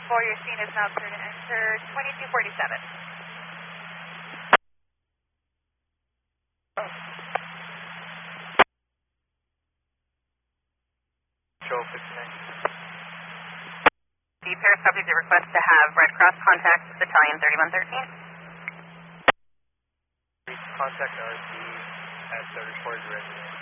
for your scene is now clear to enter 2247. Show 59. The Paris copies a request to have Red Cross contact Battalion 3113. Please contact RC as the reported resident.